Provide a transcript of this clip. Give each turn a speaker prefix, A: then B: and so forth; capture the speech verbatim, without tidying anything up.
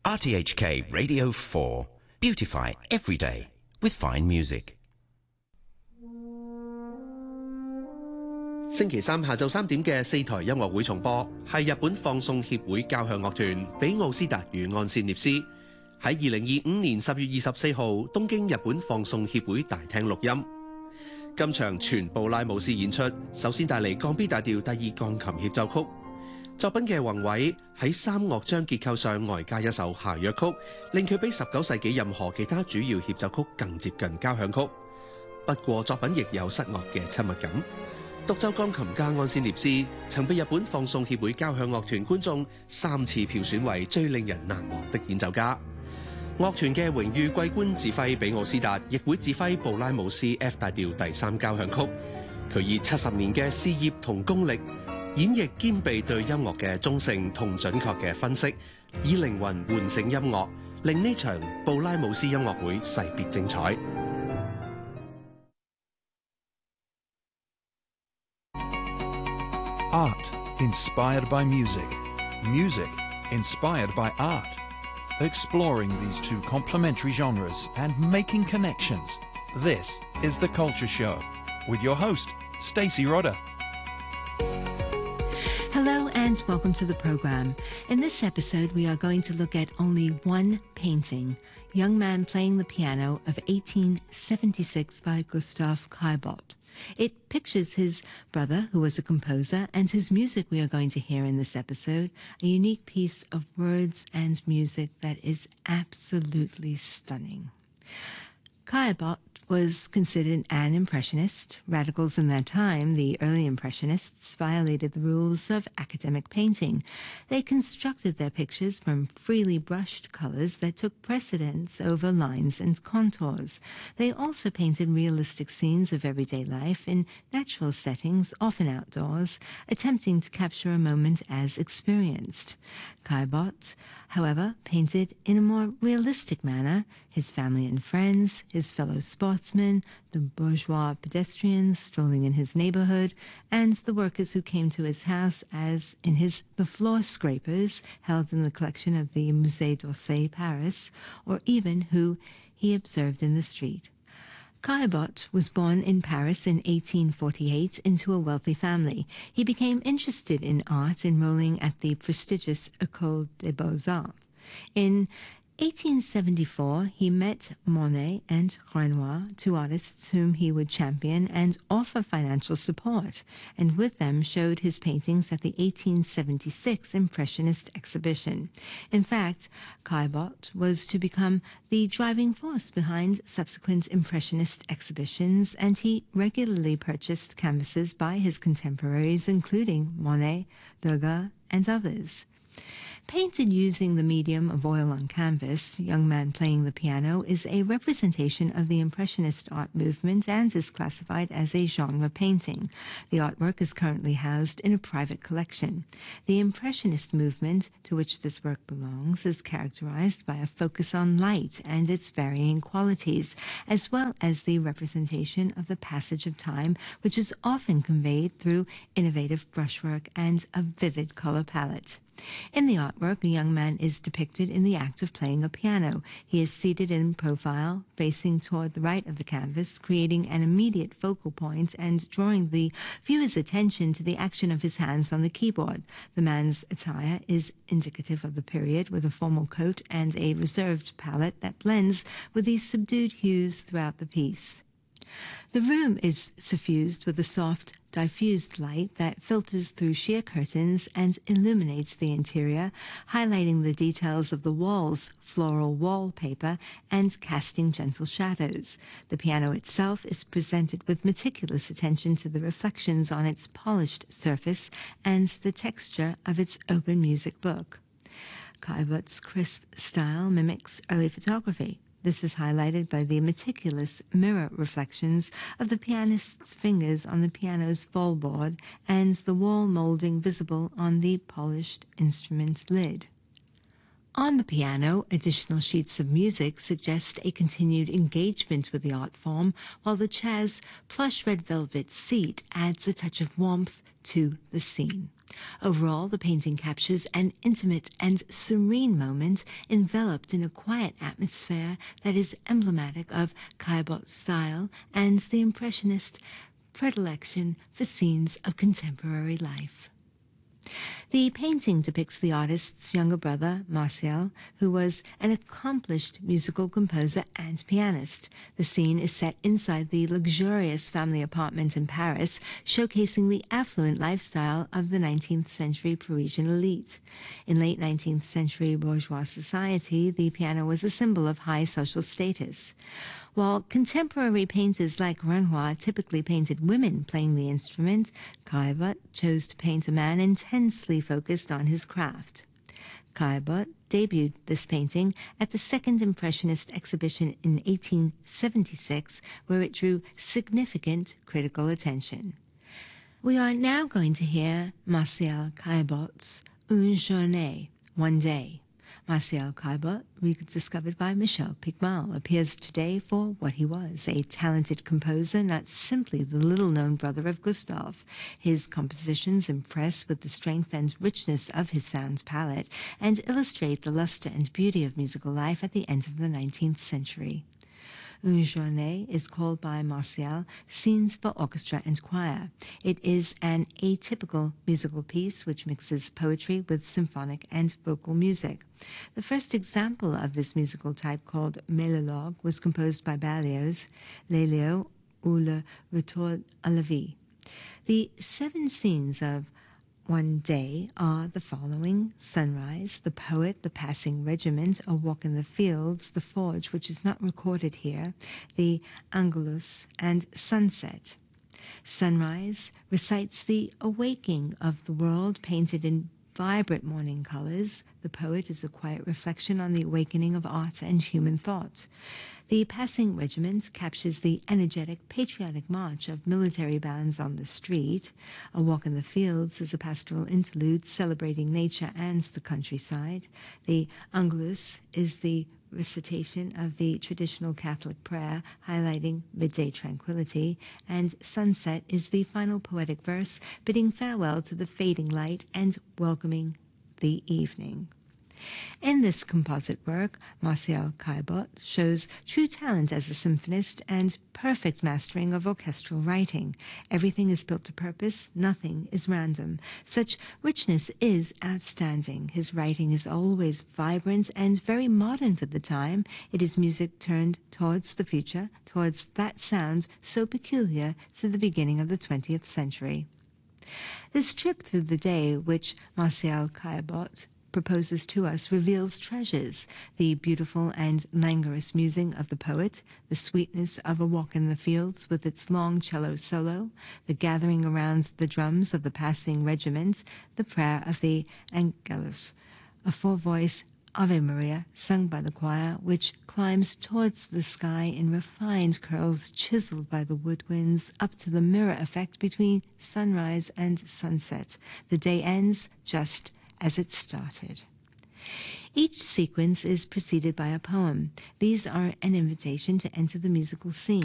A: R T H K Radio four. Beautify every day with fine music.
B: 星期三下晝三點嘅四台音樂會重播，係日本放送協會交響樂團比奧斯達與安線涅斯喺二零二五年十月二十四號東京日本放送協會大廳錄音。今場全布拉姆斯演出，首先帶嚟降 B 大調第二鋼琴協奏曲。作品嘅宏偉喺三樂章結構上外加一首下樂曲，令佢比十九世紀任何其他主要協奏曲更接近交響曲。不過作品亦有室樂嘅親密感。獨奏鋼琴家安線涅斯曾被日本放送協會交響樂團觀眾三次票選為最令人難忘的演奏家。樂團嘅榮譽桂冠指揮比奧斯達亦會指揮布拉姆斯 F 大調第三交響曲。佢以七十年嘅事業同功力，演繹兼備對音樂嘅忠誠同準確嘅分析，以靈魂喚醒音樂，令呢場布拉姆斯音樂會勢別精彩。
C: Art inspired by music. Music inspired by art. Exploring these two complementary genres and making connections. This is The Culture Show with your host, Stacey Rodder.
D: Hello and welcome to the program. In this episode, we are going to look at only one painting, Young Man Playing the Piano of eighteen seventy-six by Gustav Caillebotte. It pictures his brother, who was a composer, and whose music we are going to hear in this episode, a unique piece of words and music that is absolutely stunning. Caillebotte was considered an impressionist. Radicals in their time, the early impressionists, violated the rules of academic painting. They constructed their pictures from freely brushed colors that took precedence over lines and contours. They also painted realistic scenes of everyday life in natural settings, often outdoors, attempting to capture a moment as experienced. Caillebotte, however, painted in a more realistic manner his family and friends, his fellow sportsmen, the bourgeois pedestrians strolling in his neighborhood, and the workers who came to his house, as in his The Floor Scrapers, held in the collection of the Musée d'Orsay, Paris, or even who he observed in the street. Caillebotte was born in Paris in eighteen forty-eight into a wealthy family. He became interested in art enrolling at the prestigious École des Beaux-Arts. In eighteen seventy-four, he met Monet and Renoir, two artists whom he would champion and offer financial support, and with them showed his paintings at the eighteen seventy-six Impressionist exhibition. In fact, Caillebotte was to become the driving force behind subsequent Impressionist exhibitions, and he regularly purchased canvases by his contemporaries, including Monet, Degas, and others. Painted using the medium of oil on canvas, Young Man Playing the Piano is a representation of the Impressionist art movement and is classified as a genre painting. The artwork is currently housed in a private collection. The Impressionist movement, to which this work belongs, is characterized by a focus on light and its varying qualities, as well as the representation of the passage of time, which is often conveyed through innovative brushwork and a vivid color palette. In the artwork, a young man is depicted in the act of playing a piano. He is seated in profile, facing toward the right of the canvas, creating an immediate focal point and drawing the viewer's attention to the action of his hands on the keyboard. The man's attire is indicative of the period, with a formal coat and a reserved palette that blends with the subdued hues throughout the piece. The room is suffused with a soft, diffused light that filters through sheer curtains and illuminates the interior, highlighting the details of the walls, floral wallpaper, and casting gentle shadows. The piano itself is presented with meticulous attention to the reflections on its polished surface and the texture of its open music book. Caillebotte's crisp style mimics early photography. This is highlighted by the meticulous mirror reflections of the pianist's fingers on the piano's fallboard and the wall molding visible on the polished instrument lid. On the piano, additional sheets of music suggest a continued engagement with the art form, while the chair's plush red velvet seat adds a touch of warmth to the scene. Overall, the painting captures an intimate and serene moment enveloped in a quiet atmosphere that is emblematic of Caillebot's style and the Impressionist predilection for scenes of contemporary life. The painting depicts the artist's younger brother, Martial, who was an accomplished musical composer and pianist. The scene is set inside the luxurious family apartment in Paris, showcasing the affluent lifestyle of the nineteenth century Parisian elite. In late nineteenth century bourgeois society, the piano was a symbol of high social status. While contemporary painters like Renoir typically painted women playing the instrument, Caillebot chose to paint a man intensely focused on his craft. Caillebot debuted this painting at the Second Impressionist exhibition in eighteen seventy-six, where it drew significant critical attention. We are now going to hear Martial Caillebot's Une journée, One Day. Martial Caillebot, rediscovered by Michel Picmal, appears today for what he was, a talented composer, not simply the little-known brother of Gustave. His compositions impress with the strength and richness of his sound palette and illustrate the luster and beauty of musical life at the end of the nineteenth century. Une journée is called by Martial Scenes for Orchestra and Choir. It is an atypical musical piece which mixes poetry with symphonic and vocal music. The first example of this musical type, called Mélologue, was composed by Berlioz, Lélio, ou Le Retour à la Vie. The seven scenes of One Day are the following: sunrise, the poet, the passing regiment, a walk in the fields, the forge, which is not recorded here, the Angelus, and sunset. Sunrise recites the awaking of the world painted in vibrant morning colors. The poet is a quiet reflection on the awakening of art and human thought. The passing regiment captures the energetic, patriotic march of military bands on the street. A walk in the fields is a pastoral interlude celebrating nature and the countryside. The Angelus is the recitation of the traditional Catholic prayer, highlighting midday tranquility, and sunset is the final poetic verse, bidding farewell to the fading light and welcoming the evening. In this composite work, Martial Caillebot shows true talent as a symphonist and perfect mastering of orchestral writing. Everything is built to purpose, nothing is random. Such richness is outstanding. His writing is always vibrant and very modern for the time. It is music turned towards the future, towards that sound so peculiar to the beginning of the twentieth century. This trip through the day, which Martial Caillebot proposes to us, reveals treasures: the beautiful and languorous musing of the poet, the sweetness of a walk in the fields with its long cello solo, the gathering around the drums of the passing regiment, the prayer of the Angelus, a four-voice Ave Maria sung by the choir, which climbs towards the sky in refined curls chiseled by the woodwinds up to the mirror effect between sunrise and sunset. The day ends just as it started. Each sequence is preceded by a poem. These are an invitation to enter the musical scene.